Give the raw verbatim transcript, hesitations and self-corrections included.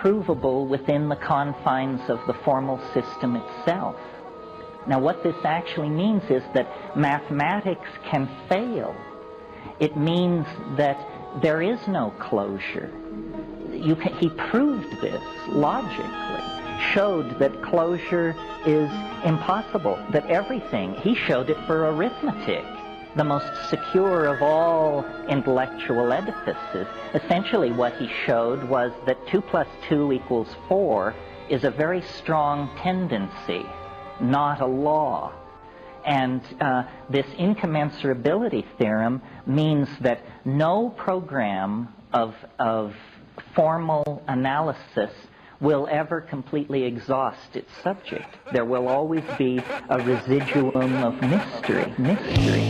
provable within the confines of the formal system itself. Now, what this actually means is that mathematics can fail. It means that there is no closure. You can, he proved this logically, showed that closure is impossible, that everything, he showed it for arithmetic, the most secure of all intellectual edifices. Essentially what he showed was that two plus two equals four is a very strong tendency, not a law. And uh, this incommensurability theorem means that no program of, of formal analysis will ever completely exhaust its subject. There will always be a residuum of mystery, mystery.